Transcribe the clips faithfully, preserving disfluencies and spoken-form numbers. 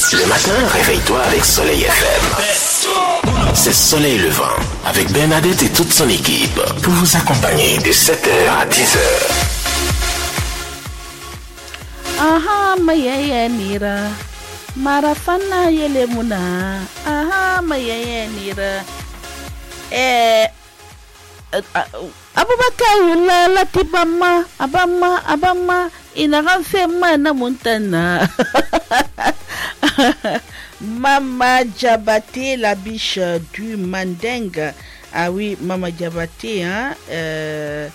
Le matin, réveille-toi avec Soleil F M. C'est Soleil Levant, avec Bernadette et toute son équipe, pour vous accompagner de sept heures à dix heures. Aha, mayaya nira. Marafana yele muna. Aha, mayaya nira. Eh... Abubakar yula latibama. Abama, abama. Inaranfema na montana. Mama Diabaté, la biche du Mandingue. Ah oui, Mama Diabaté, hein, euh,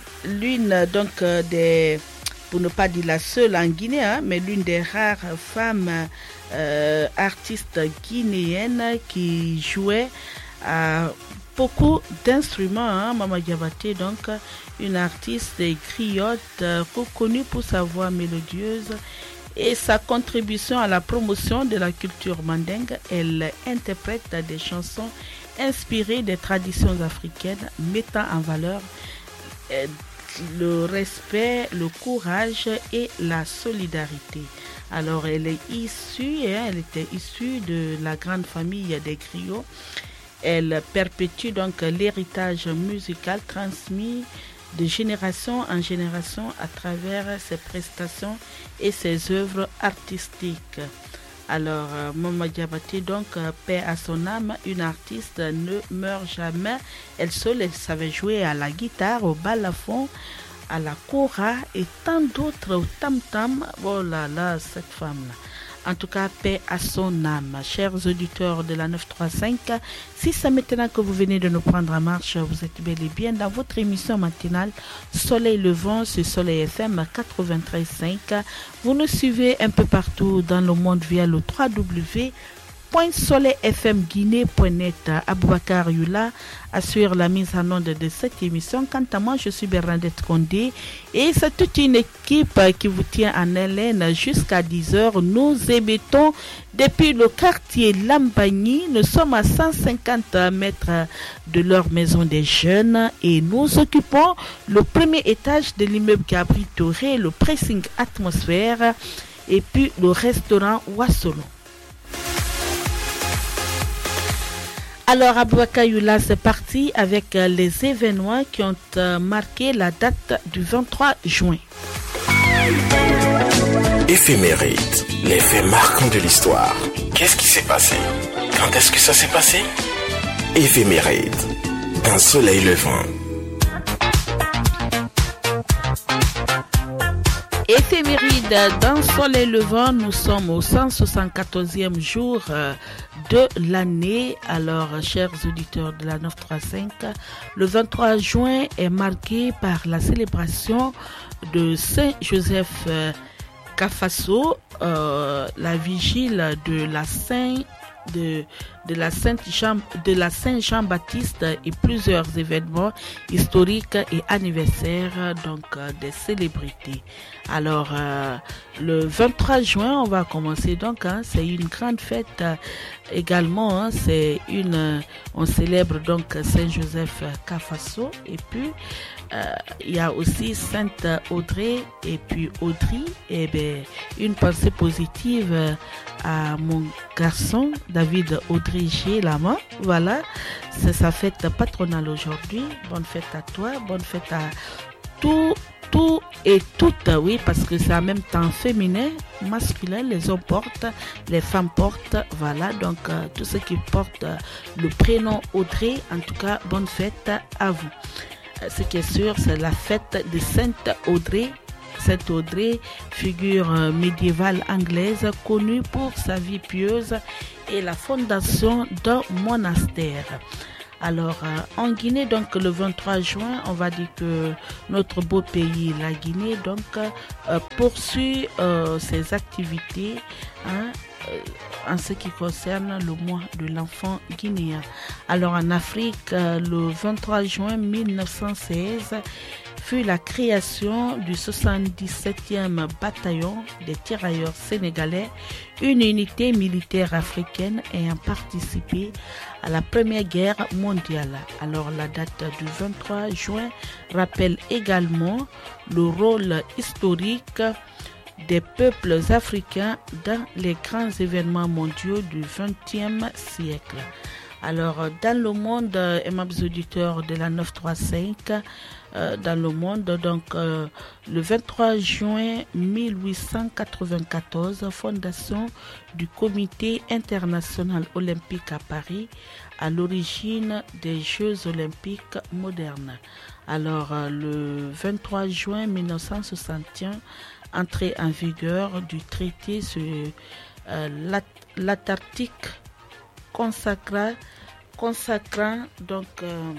l'une donc des, pour ne pas dire la seule en Guinée, hein, mais l'une des rares femmes euh, artistes guinéennes qui jouait à beaucoup d'instruments, hein, Mama Diabaté, donc une artiste griotte euh, reconnue pour sa voix mélodieuse et sa contribution à la promotion de la culture mandingue. Elle interprète des chansons inspirées des traditions africaines, mettant en valeur euh, le respect, le courage et la solidarité. Alors elle est issue, hein, elle était issue de la grande famille des griots. Elle perpétue donc l'héritage musical transmis de génération en génération à travers ses prestations et ses œuvres artistiques. Alors, euh, Mama Diabaté, donc, euh, paix à son âme, une artiste ne meurt jamais. Elle seule, elle savait jouer à la guitare, au balafon, à la kora et tant d'autres, au tam-tam. Oh là là, cette femme-là. En tout cas, paix à son âme. Chers auditeurs de la neuf cent trente-cinq, si c'est maintenant que vous venez de nous prendre en marche, vous êtes bel et bien dans votre émission matinale Soleil Levant sur Soleil F M quatre-vingt-treize virgule cinq. Vous nous suivez un peu partout dans le monde via le w w w point soleil f m guinée point net. Aboubacar Yula assure la mise en onde de cette émission. Quant à moi, je suis Bernadette Condé et c'est toute une équipe qui vous tient en haleine jusqu'à dix heures. Nous émettons depuis le quartier Lambagny. Nous sommes à cent cinquante mètres de leur maison des jeunes et nous occupons le premier étage de l'immeuble qui abriterait le pressing atmosphère et puis le restaurant Wassolo. Alors, Aboubacar Yula, c'est parti avec les événements qui ont marqué la date du vingt-trois juin. Éphéméride, les faits marquants de l'histoire. Qu'est-ce qui s'est passé? Quand est-ce que ça s'est passé? Éphéméride, d'un Soleil Levant. Éphéméride, dans Soleil Levant, nous sommes au cent soixante-quatorzième jour de l'année. Alors, chers auditeurs de la neuf cent trente-cinq, le vingt-trois juin est marqué par la célébration de Saint Joseph Kafaso, euh, la vigile de la Saint de de la Sainte Jean de la Saint Jean-Baptiste et plusieurs événements historiques et anniversaires donc euh, des célébrités. Alors euh, le vingt-trois juin, on va commencer donc hein, c'est une grande fête euh, également hein, c'est une euh, on célèbre donc Saint Joseph Kafaso et puis euh, il y a aussi Sainte Audrey et puis Audrey et ben une pensée positive euh, à mon garçon David Audrey Lama. Voilà, c'est sa fête patronale aujourd'hui. Bonne fête à toi, bonne fête à tout, tout et toutes, oui, parce que c'est en même temps féminin, masculin, les hommes portent, les femmes portent, voilà, donc euh, tous ceux qui portent euh, le prénom Audrey, en tout cas, bonne fête à vous. Euh, ce qui est sûr, c'est la fête de Sainte Audrey. Sainte Audrey, figure médiévale anglaise connue pour sa vie pieuse et la fondation d'un monastère. Alors, euh, en Guinée, donc le vingt-trois juin, on va dire que notre beau pays, la Guinée, donc euh, poursuit euh, ses activités hein, euh, en ce qui concerne le mois de l'enfant guinéen. Alors, en Afrique, euh, le vingt-trois juin mille neuf cent seize, fut la création du soixante-dix-septième bataillon des tirailleurs sénégalais, une unité militaire africaine ayant participé à la Première Guerre mondiale. Alors la date du vingt-trois juin rappelle également le rôle historique des peuples africains dans les grands événements mondiaux du vingtième siècle. Alors, dans le monde, aimables auditeurs de la neuf cent trente-cinq, euh, dans le monde, donc euh, le vingt-trois juin mille huit cent quatre-vingt-quatorze, fondation du Comité international olympique à Paris, à l'origine des Jeux olympiques modernes. Alors, euh, le vingt-trois juin mille neuf cent soixante et un, entrée en vigueur du traité sur euh, l'Antarctique consacra, consacrant donc euh,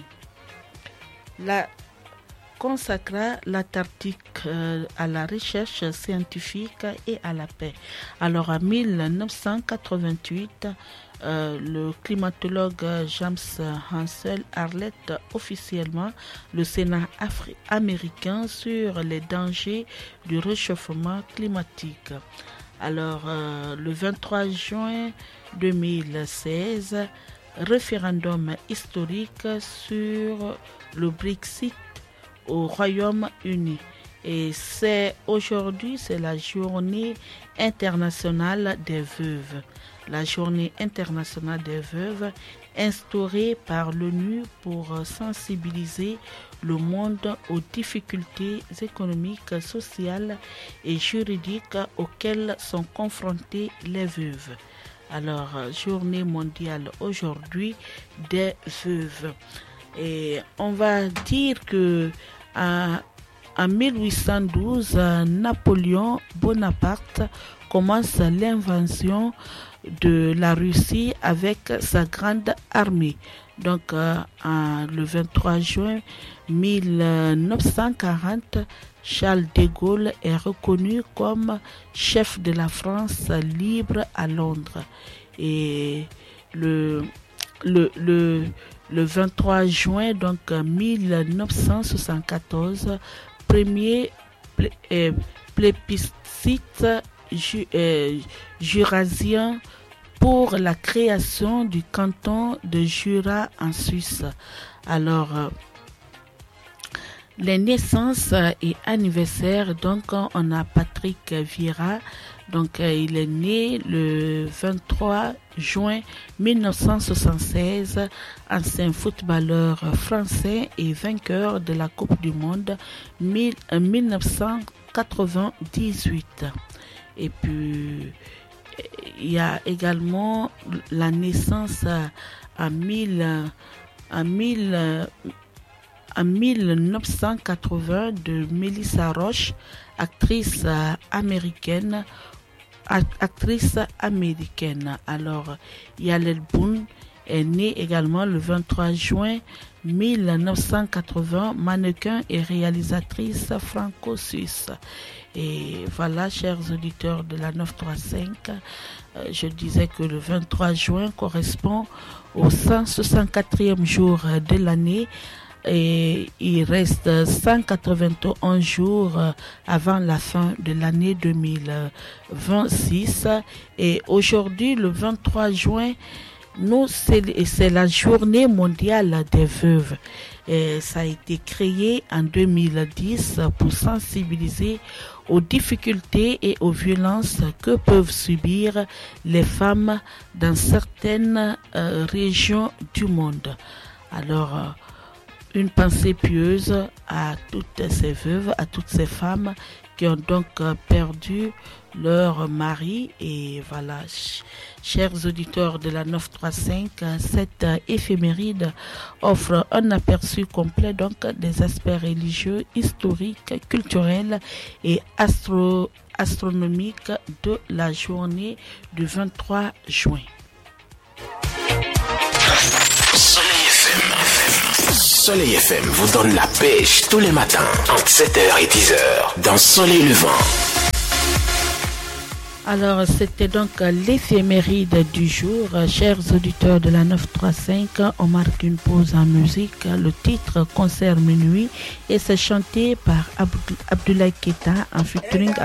la consacra l'Antarctique euh, à la recherche scientifique et à la paix. Alors en mille neuf cent quatre-vingt-huit, euh, le climatologue James Hansel arlète officiellement le Sénat afri- américain sur les dangers du réchauffement climatique. Alors euh, le vingt-trois juin deux mille seize, référendum historique sur le Brexit au Royaume-Uni. Et c'est aujourd'hui, c'est la journée internationale des veuves. La journée internationale des veuves instaurée par l'ONU pour sensibiliser le monde aux difficultés économiques, sociales et juridiques auxquelles sont confrontées les veuves. Alors, journée mondiale aujourd'hui des veuves. Et on va dire que en, en mille huit cent douze, Napoléon Bonaparte commence l'invasion de la Russie avec sa grande armée. Donc, euh, en, le vingt-trois juin mille neuf cent quarante, Charles de Gaulle est reconnu comme chef de la France libre à Londres. Et le, le, le, le vingt-trois juin donc, mille neuf cent soixante-quatorze, premier plé, euh, plébiscite ju, euh, jurassien pour la création du canton de Jura en Suisse. Alors, euh, les naissances et anniversaires, donc on a Patrick Vieira, donc euh, il est né le vingt-trois juin mille neuf cent soixante-seize, ancien footballeur français et vainqueur de la Coupe du Monde mille neuf cent quatre-vingt-dix-huit. Et puis il y a également la naissance en mille en mille En mille neuf cent quatre-vingts de Melissa Roche, actrice américaine, actrice américaine. Alors, Yalel Boone est née également le vingt-trois juin mille neuf cent quatre-vingts, mannequin et réalisatrice franco-suisse. Et voilà, chers auditeurs de la neuf cent trente-cinq, euh, je disais que le vingt-trois juin correspond au cent soixante-quatrième jour de l'année. Et il reste cent quatre-vingt-onze jours avant la fin de l'année deux mille vingt-six. Et aujourd'hui, le vingt-trois juin, nous, c'est, c'est la journée mondiale des veuves. Et ça a été créé en deux mille dix pour sensibiliser aux difficultés et aux violences que peuvent subir les femmes dans certaines euh, régions du monde. Alors, euh, une pensée pieuse à toutes ces veuves, à toutes ces femmes qui ont donc perdu leur mari. Et voilà, chers auditeurs de la neuf cent trente-cinq, cette éphéméride offre un aperçu complet donc des aspects religieux, historiques, culturels et astro- astronomiques de la journée du vingt-trois juin. Soleil F M vous donne la pêche tous les matins entre sept heures et dix heures dans Soleil Levant. Alors, c'était donc l'éphéméride du jour. Chers auditeurs de la neuf cent trente-cinq, on marque une pause en musique. Le titre Concert Minuit et c'est chanté par Abdoulaye Keita en featuring